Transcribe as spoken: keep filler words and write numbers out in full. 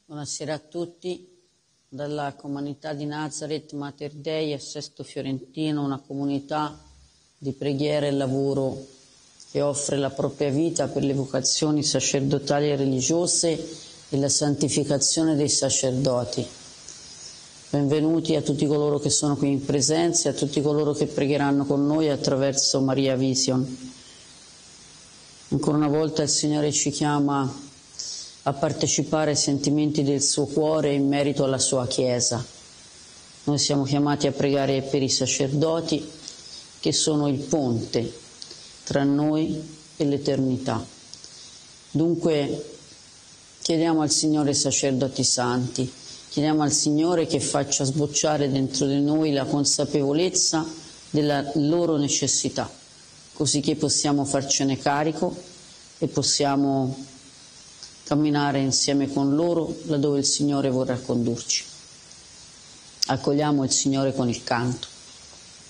Buonasera a tutti. Dalla comunità di Nazareth Mater Dei a Sesto Fiorentino, una comunità di preghiera e lavoro che offre la propria vita per le vocazioni sacerdotali e religiose e la santificazione dei sacerdoti. Benvenuti a tutti coloro che sono qui in presenza e a tutti coloro che pregheranno con noi attraverso Maria Vision. Ancora una volta il Signore ci chiama a partecipare ai sentimenti del suo cuore in merito alla sua Chiesa. Noi siamo chiamati a pregare per i sacerdoti che sono il ponte tra noi e l'eternità. Dunque chiediamo al Signore sacerdoti santi, chiediamo al Signore che faccia sbocciare dentro di noi la consapevolezza della loro necessità, così che possiamo farcene carico e possiamo camminare insieme con loro laddove il Signore vorrà condurci. Accogliamo il Signore con il canto.